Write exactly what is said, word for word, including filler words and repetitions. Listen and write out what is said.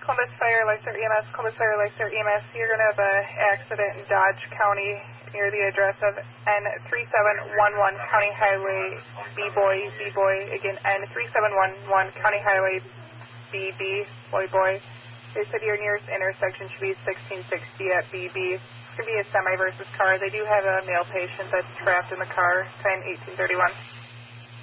Columbus Fire, Lifestar E M S, Columbus Fire, Lifestar E M S. You're going to have an accident in Dodge County near the address of N three seven one one County Highway B-Boy, B-Boy, again, N three seven one one County Highway B B, Boy, Boy. They said your nearest intersection should be sixteen sixty at B B. It's going to be a semi versus car. They do have a male patient that's trapped in the car, time eighteen thirty-one.